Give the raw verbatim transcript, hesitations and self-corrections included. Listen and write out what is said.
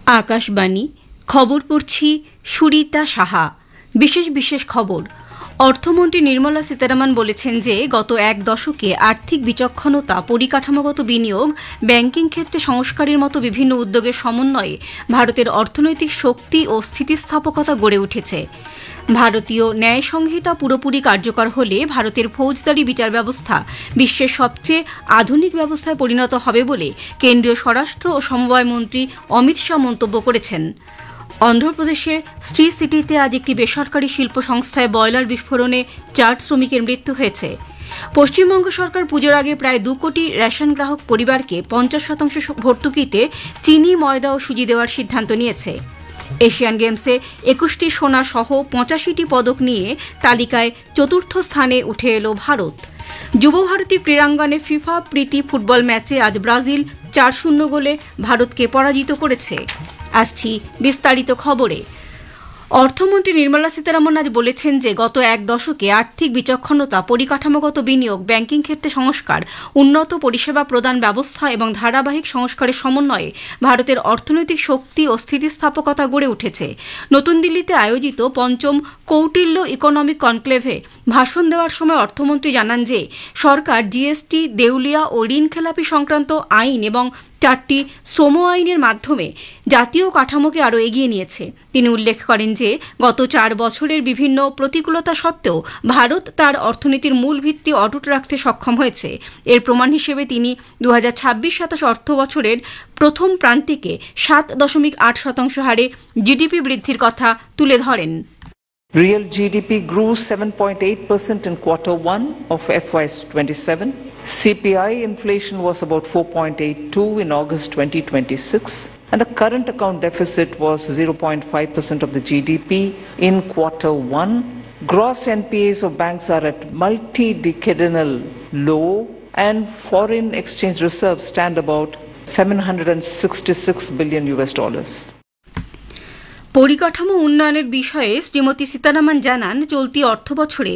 আকাশবাণী খবর পড়ছি সুরিতা সাহা। বিশেষ বিশেষ খবর। অর্থমন্ত্রী নির্মলা সীতারামন বলেছেন যে গত এক দশকে আর্থিক বিচক্ষণতা, পরিকাঠামোগত বিনিয়োগ, ব্যাংকিং ক্ষেত্রে সংস্কারের মতো বিভিন্ন উদ্যোগের সমন্বয়ে ভারতের অর্থনৈতিক শক্তি ও স্থিতিস্থাপকতা গড়ে উঠেছে। ভারতীয় ন্যায় সংহিতা পুরোপুরি কার্যকর হলে ভারতের ফৌজদারি বিচার ব্যবস্থা বিশ্বের সবচেয়ে আধুনিক ব্যবস্থায় পরিণত হবে বলে কেন্দ্রীয় স্বরাষ্ট্র ও সমবায় মন্ত্রী অমিত শাহ মন্তব্য করেছেন। অন্ধ্রপ্রদেশে শ্রী সিটিতে আজ একটি বেসরকারি শিল্প সংস্থায় বয়লার বিস্ফোরণে চার শ্রমিকের মৃত্যু হয়েছে। পশ্চিমবঙ্গ সরকার পুজোর আগে প্রায় দু কোটি রেশন গ্রাহক পরিবারকে পঞ্চাশ শতাংশ ভর্তুকিতে চিনি, ময়দা ও সুজি দেওয়ার সিদ্ধান্ত নিয়েছে। এশিয়ান গেমসে একুশটি সোনা সহ পঁচাশিটি পদক নিয়ে তালিকায় চতুর্থ স্থানে উঠে এল ভারত। যুব ভারতী ক্রীড়াঙ্গনে ফিফা প্রীতি ফুটবল ম্যাচে আজ ব্রাজিল চার শূন্য গোলে ভারতকে পরাজিত করেছে। আসছি বিস্তারিত খবরে। অর্থমন্ত্রী নির্মলা সীতারামন আজ বলেছেন যে গত এক দশকে আর্থিক বিচক্ষণতা, পরিকাঠামোগত বিনিয়োগ, ব্যাংকিং ক্ষেত্রে সংস্কার, উন্নত পরিষেবা প্রদান ব্যবস্থা এবং ধারাবাহিক সংস্কারের সমন্বয়ে ভারতের অর্থনৈতিক শক্তি ও স্থিতিস্থাপকতা গড়ে উঠেছে। নতুন দিল্লিতে আয়োজিত পঞ্চম কৌটিল্য ইকোনমিক কনক্লেভে ভাষণ দেওয়ার সময় অর্থমন্ত্রী জানান যে সরকার জিএসটি, দেউলিয়া ও ঋণখেলাপি সংক্রান্ত আইন এবং চারটি শ্রম আইনের মাধ্যমে জাতীয় কাঠামোকে আরও এগিয়ে নিয়েছে। তিনি উল্লেখ করেন যে গত চার বছরের বিভিন্ন প্রতিকূলতা সত্ত্বেও ভারত তার অর্থনীতির মূল ভিত্তি অটুট রাখতে সক্ষম হয়েছে। এর প্রমাণ হিসেবে তিনি দু হাজার ছাব্বিশ সাতাশ অর্থ বছরের প্রথম প্রান্তিকে সাত দশমিক আট শতাংশ হারে জিডিপি বৃদ্ধির কথা তুলে ধরেন। Real G D P grew seven point eight percent in quarter one of F Y twenty-seven. C P I inflation was about four point eight two in August twenty twenty-six, and the current account deficit was zero point five percent of the G D P in quarter one. Gross N P As of banks are at multi-decadal low, and foreign exchange reserves stand about seven hundred sixty-six billion U S dollars. পরিকাঠামো উন্নয়নের বিষয়ে শ্রীমতী সীতারামন জানান, চলতি অর্থবছরে